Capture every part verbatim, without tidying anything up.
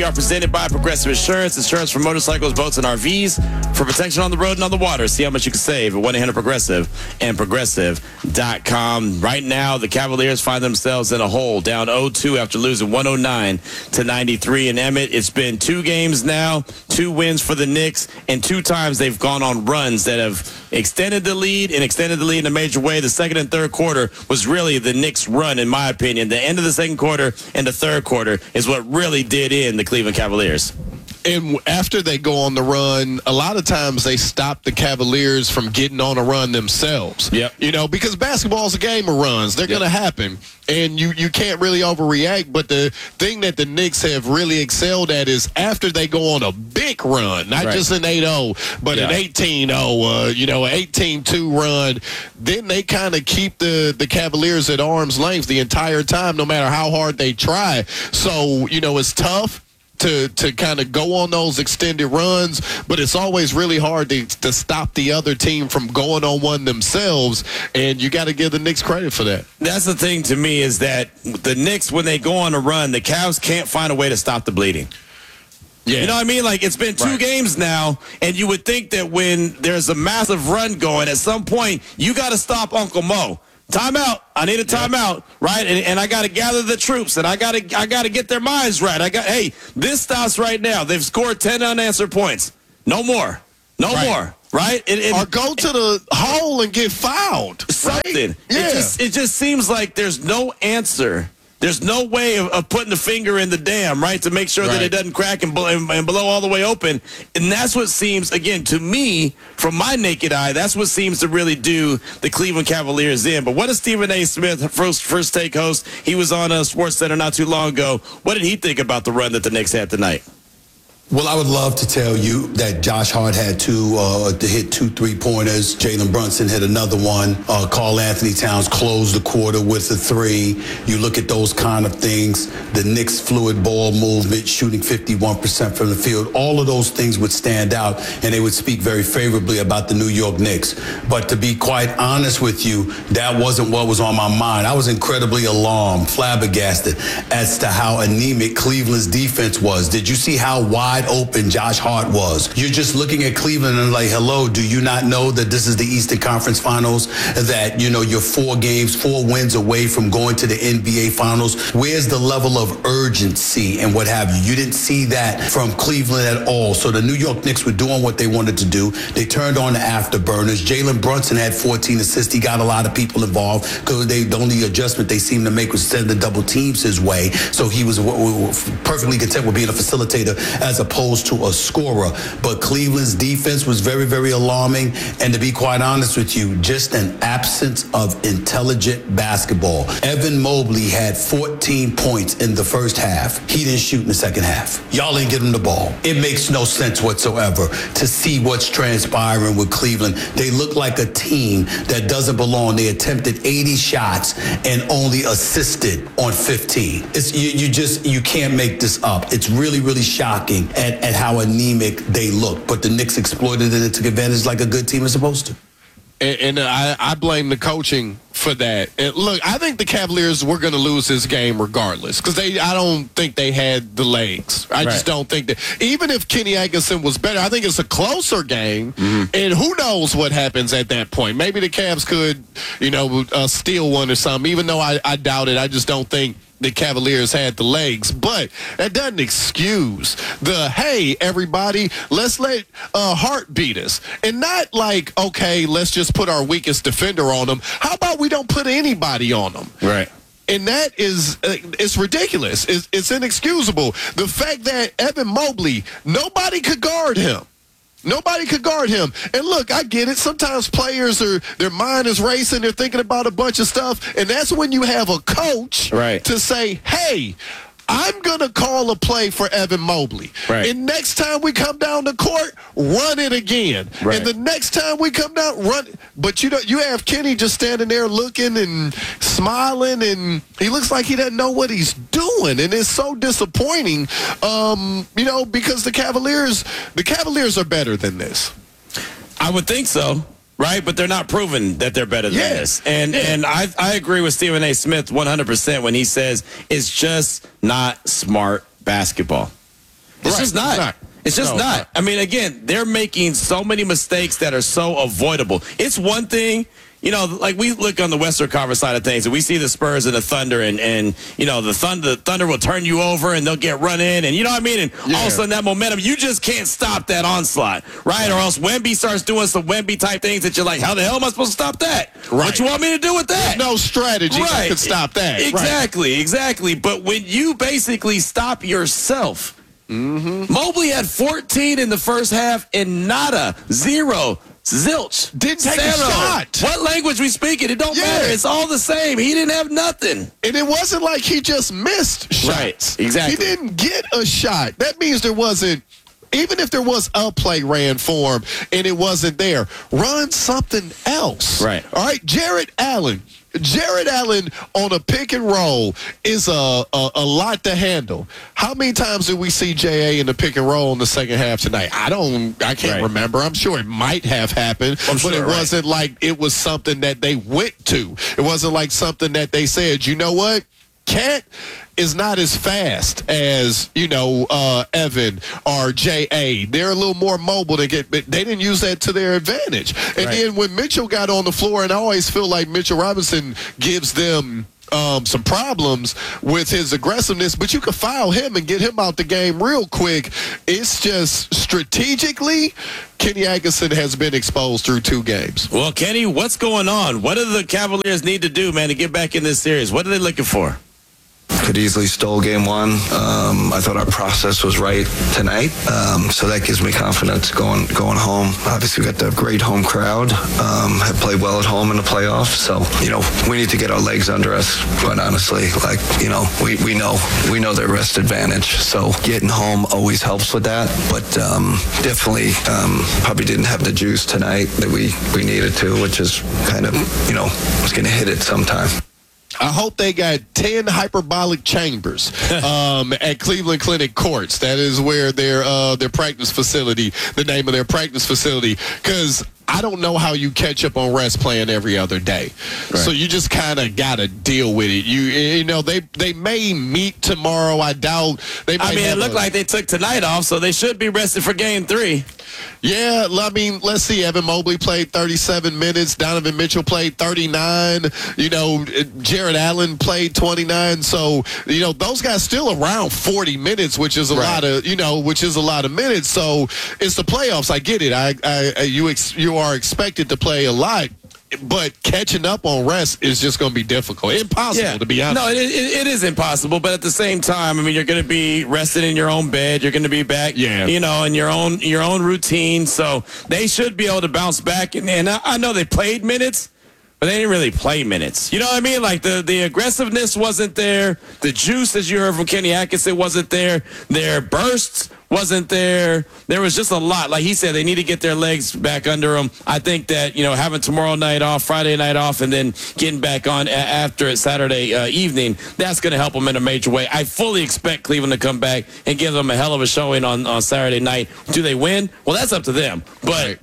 We are presented by Progressive Insurance. Insurance for motorcycles, boats, and R Vs. For protection on the road and on the water. See how much you can save at one eight hundred progressive and progressive dot com. Right now, the Cavaliers find themselves in a hole, down oh two after losing one oh nine to ninety-three. And Emmett, it's been two games now, two wins for the Knicks, and two times they've gone on runs that have extended the lead and extended the lead in a major way. The second and third quarter was really the Knicks' run, in my opinion. The end of the second quarter and the third quarter is what really did in the Cleveland Cavaliers. And after they go on the run, a lot of times they stop the Cavaliers from getting on a run themselves. Yep. You know, because basketball is a game of runs. They're yep. going to happen. And you, you can't really overreact. But the thing that the Knicks have really excelled at is after they go on a big run, not right. just an eight oh, but yeah. an eighteen oh, uh, you know, an eighteen two run, then they kind of keep the, the Cavaliers at arm's length the entire time, no matter how hard they try. So, you know, it's tough to to kind of go on those extended runs, but it's always really hard to, to stop the other team from going on one themselves, and you got to give the Knicks credit for that. That's the thing to me is that the Knicks, when they go on a run, the Cavs can't find a way to stop the bleeding. Yeah. You know what I mean? Like, it's been two right. games now, and you would think that when there's a massive run going, at some point, you got to stop Uncle Mo. Timeout. I need a timeout, yep. right? And, and I got to gather the troops, and I got to I got to get their minds right. I got hey, this stops right now. They've scored ten unanswered points. No more. No right. more. Right? It, it, or go to the hole and get fouled. Something. Right? Yeah. It just, it just seems like there's no answer. There's no way of, of putting the finger in the dam, right, to make sure right. that it doesn't crack and, and, and blow all the way open. And that's what seems, again, to me, from my naked eye, that's what seems to really do the Cleveland Cavaliers in. But what does Stephen A. Smith, first first take host, he was on a Sports Center not too long ago. What did he think about the run that the Knicks had tonight? Well, I would love to tell you that Josh Hart had two uh, to hit two three-pointers. Jalen Brunson hit another one. Uh, Karl Anthony Towns closed the quarter with a three. You look at those kind of things. The Knicks' fluid ball movement, shooting fifty-one percent from the field. All of those things would stand out, and they would speak very favorably about the New York Knicks. But to be quite honest with you, that wasn't what was on my mind. I was incredibly alarmed, flabbergasted as to how anemic Cleveland's defense was. Did you see how wide open Josh Hart was? You're just looking at Cleveland and like, hello, do you not know that this is the Eastern Conference Finals, that, you know, you're four games, four wins away from going to the N B A Finals? Where's the level of urgency and what have you? You didn't see that from Cleveland at all. So the New York Knicks were doing what they wanted to do. They turned on the afterburners. Jalen Brunson had fourteen assists. He got a lot of people involved because they, the only adjustment they seemed to make was send the double teams his way. So he was perfectly content with being a facilitator as a opposed to a scorer. But Cleveland's defense was very, very alarming. And to be quite honest with you, just an absence of intelligent basketball. Evan Mobley had fourteen points in the first half. He didn't shoot in the second half. Y'all ain't give him the ball. It makes no sense whatsoever to see what's transpiring with Cleveland. They look like a team that doesn't belong. They attempted eighty shots and only assisted on fifteen. It's, you, you just, you can't make this up. It's really, really shocking At, at how anemic they look. But the Knicks exploited it and took advantage like a good team is supposed to. And, and I, I blame the coaching for that. And look, I think the Cavaliers were going to lose this game regardless because they. I don't think they had the legs. I right. just don't think that. Even if Kenny Atkinson was better, I think it's a closer game. Mm-hmm. And who knows what happens at that point? Maybe the Cavs could, you know, uh, steal one or something. Even though I, I doubt it, I just don't think the Cavaliers had the legs. But that doesn't excuse the, hey, everybody, let's let uh, Hart beat us. And not like, okay, let's just put our weakest defender on them. How about we don't put anybody on them? Right. And that is, uh, it's ridiculous. It's, it's inexcusable. The fact that Evan Mobley, nobody could guard him. Nobody could guard him. And look, I get it. Sometimes players are, their mind is racing. They're thinking about a bunch of stuff. And that's when you have a coach right. to say, hey, I'm going to call a play for Evan Mobley. Right. And next time we come down the court, run it again. Right. And the next time we come down, run. But you know, you have Kenny just standing there looking and smiling, and he looks like he doesn't know what he's doing. And it's so disappointing, um, you know, because the Cavaliers, the Cavaliers are better than this. I would think so. Right, but they're not proven that they're better than yeah. this. And yeah. and I I agree with Stephen A. Smith one hundred percent when he says it's just not smart basketball. It's Right. just not. It's not. It's just No, not. not. I mean, again, they're making so many mistakes that are so avoidable. It's one thing, you know, like we look on the Western Conference side of things, and we see the Spurs and the Thunder, and, and you know, the Thunder, the Thunder will turn you over, and they'll get run in, and you know what I mean? And Yeah. all of a sudden, that momentum, you just can't stop that onslaught, right? Or else Wemby starts doing some Wemby-type things that you're like, how the hell am I supposed to stop that? Right. What you want me to do with that? No strategy that could stop that. Right. Exactly, exactly. But when you basically stop yourself, Mm-hmm. Mobley had fourteen in the first half and nada, zero, zilch. Didn't take a zero. shot. What language we speaking? It don't Yeah. matter. It's all the same. He didn't have nothing. And it wasn't like he just missed shots. Right, exactly. He didn't get a shot. That means there wasn't, even if there was a play ran for him and it wasn't there, run something else. Right. All right, Jared Allen. Jared Allen on a pick and roll is a, a, a lot to handle. How many times did we see J A in the pick and roll in the second half tonight? I don't, I can't Right. remember. I'm sure it might have happened, I'm but sure, it right. wasn't like it was something that they went to. It wasn't like something that they said, you know what? Cat is not as fast as, you know, uh, Evan or J A. They're a little more mobile to get, but they didn't use that to their advantage. And Right. then when Mitchell got on the floor, and I always feel like Mitchell Robinson gives them um, some problems with his aggressiveness, but you can foul him and get him out the game real quick. It's just strategically, Kenny Atkinson has been exposed through two games. Well, Kenny, what's going on? What do the Cavaliers need to do, man, to get back in this series? What are they looking for? Could easily stole game one. Um, I thought our process was right tonight, um, so that gives me confidence going going home. Obviously, we got the great home crowd. Um, have played well at home in the playoffs, so you know we need to get our legs under us. Quite honestly, like you know, we, we know we know their rest advantage. So getting home always helps with that, but um, definitely um, probably didn't have the juice tonight that we we needed to, which is kind of you know was going to hit it sometime. I hope they got ten hyperbolic chambers um, at Cleveland Clinic Courts. That is where their uh, their practice facility, the name of their practice facility, because I don't know how you catch up on rest playing every other day. Right. So you just kind of got to deal with it. You you know, they they may meet tomorrow. I doubt they might I mean, it have looked a, like they took tonight off, so they should be rested for game three. Yeah, I mean, let's see. Evan Mobley played thirty-seven minutes. Donovan Mitchell played thirty-nine. You know, Jared Allen played twenty-nine. So, you know, those guys still around forty minutes, which is a Right. lot of, you know, which is a lot of minutes. So it's the playoffs. I get it. I, I, you, ex, you are expected to play a lot. But catching up on rest is just going to be difficult. Impossible, to be honest. No, it, it, it is impossible. But at the same time, I mean, you're going to be rested in your own bed. You're going to be back, Yeah. you know, in your own your own routine. So they should be able to bounce back. And, and I, I know they played minutes, but they didn't really play minutes. You know what I mean? Like the, the aggressiveness wasn't there. The juice, as you heard from Kenny Atkinson, wasn't there. Their bursts wasn't there. There was just a lot. Like he said, they need to get their legs back under them. I think that, you know, having tomorrow night off, Friday night off, and then getting back on a- after it Saturday uh, evening, that's going to help them in a major way. I fully expect Cleveland to come back and give them a hell of a showing on, on Saturday night. Do they win? Well, that's up to them. But Right.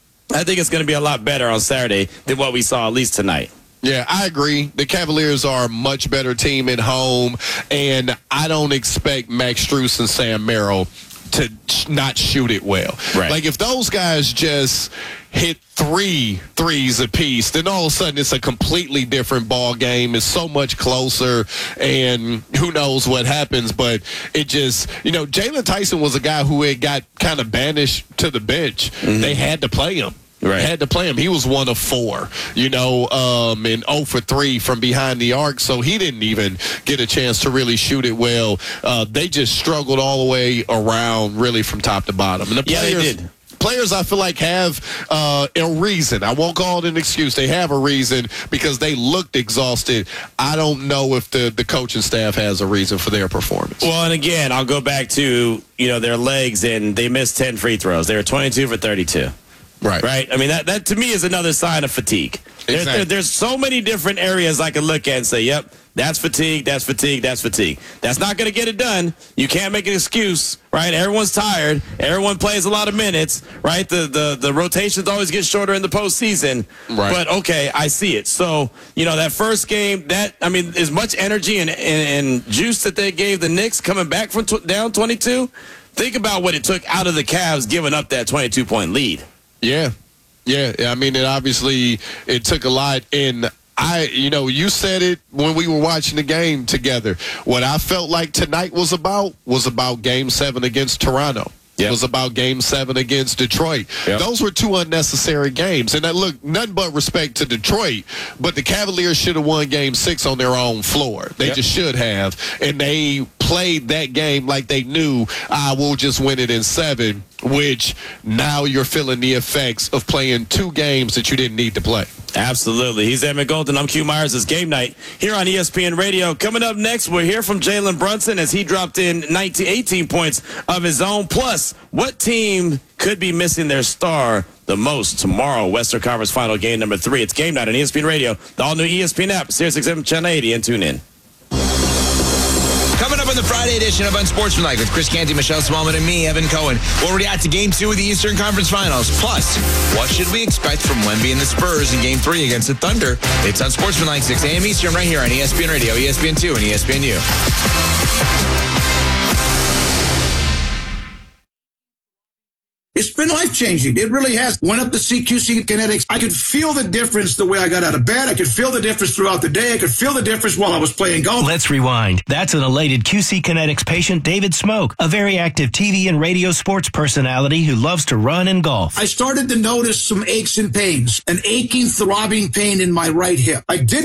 I think it's going to be a lot better on Saturday than what we saw at least tonight. Yeah, I agree. The Cavaliers are a much better team at home, and I don't expect Max Strus and Sam Merrill to sh- not shoot it well. Right. Like, if those guys just hit three threes apiece, then all of a sudden it's a completely different ball game. It's so much closer, and who knows what happens. But it just, you know, Jalen Tyson was a guy who had got kind of banished to the bench. Mm-hmm. They had to play him. Right. Had to play him. He was one of four, you know, um, and zero for three from behind the arc, so he didn't even get a chance to really shoot it well. Uh, they just struggled all the way around, really, from top to bottom. And the Yeah, players, they did. Players, I feel like, have uh, a reason. I won't call it an excuse. They have a reason because they looked exhausted. I don't know if the, the coaching staff has a reason for their performance. Well, and again, I'll go back to, you know, their legs, and they missed ten free throws. They were twenty-two for thirty-two. Right. Right? I mean, that, that to me is another sign of fatigue. There, Exactly. there, there's so many different areas I can look at and say, yep, that's fatigue, that's fatigue, that's fatigue. That's not going to get it done. You can't make an excuse, right? Everyone's tired. Everyone plays a lot of minutes, right? The the, the rotations always get shorter in the postseason. Right. But, okay, I see it. So, you know, that first game, that, I mean, as much energy and, and, and juice that they gave the Knicks coming back from tw- down twenty-two, think about what it took out of the Cavs giving up that twenty-two point lead. Yeah. Yeah. I mean, it obviously it took a lot in. I, you know, you said it when we were watching the game together. What I felt like tonight was about was about Game Seven against Toronto. Yep. It was about Game Seven against Detroit. Yep. Those were two unnecessary games, and that look nothing but respect to Detroit. But the Cavaliers should have won Game Six on their own floor. They yep. just should have, and they played that game like they knew I will just win it in seven. Which now you're feeling the effects of playing two games that you didn't need to play. Absolutely. He's Evan Golden. I'm Q Myers. It's Game Night here on E S P N Radio. Coming up next, we'll hear from Jalen Brunson as he dropped in nineteen, eighteen points of his own. Plus, what team could be missing their star the most tomorrow? Western Conference Final game number three. It's Game Night on E S P N Radio, the all-new E S P N app, Sirius X M Channel eighty, and tune in. Coming up on the Friday edition of Unsportsmanlike with Chris Canty, Michelle Smallman, and me, Evan Cohen, we'll react to Game two of the Eastern Conference Finals. Plus, what should we expect from Wemby and the Spurs in Game three against the Thunder? It's Unsportsmanlike, six a.m. Eastern, right here on E S P N Radio, E S P N two, and E S P N U. It's been life-changing. It really has. Went up to see Q C Kinetics. I could feel the difference the way I got out of bed. I could feel the difference throughout the day. I could feel the difference while I was playing golf. Let's rewind. That's an elated Q C Kinetics patient, David Smoke, a very active T V and radio sports personality who loves to run and golf. I started to notice some aches and pains, an aching, throbbing pain in my right hip. I didn't